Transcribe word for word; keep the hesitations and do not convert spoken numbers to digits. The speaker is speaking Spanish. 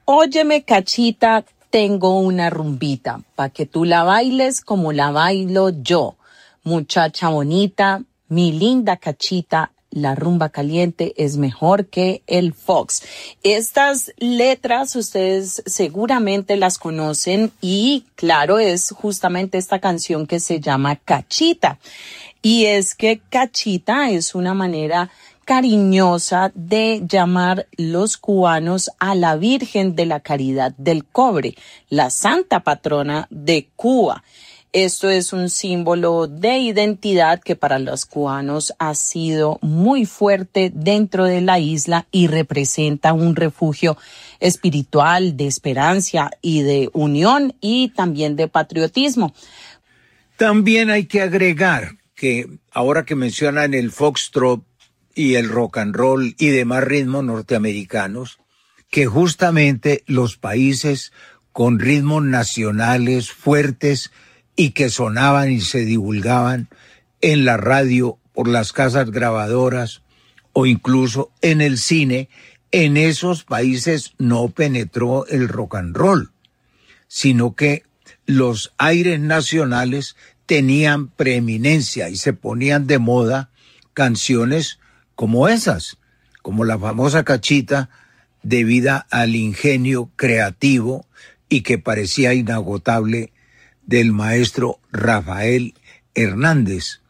Óyeme, cachita, tengo una rumbita, pa' que tú la bailes como la bailo yo. Muchacha bonita, mi linda cachita, la rumba caliente es mejor que el fox. Estas letras ustedes seguramente las conocen y claro, es justamente esta canción que se llama Cachita. Y es que cachita es una manera cariñosa de llamar los cubanos a la Virgen de la Caridad del Cobre, la santa patrona de Cuba. Esto es un símbolo de identidad que para los cubanos ha sido muy fuerte dentro de la isla y representa un refugio espiritual de esperanza y de unión y también de patriotismo. También hay que agregar que ahora que mencionan el foxtrot y el rock and roll y demás ritmos norteamericanos, que justamente los países con ritmos nacionales fuertes y que sonaban y se divulgaban en la radio, por las casas grabadoras o incluso en el cine, en esos países no penetró el rock and roll, sino que los aires nacionales tenían preeminencia y se ponían de moda canciones como esas, como la famosa Cachita, debida al ingenio creativo y que parecía inagotable del maestro Rafael Hernández.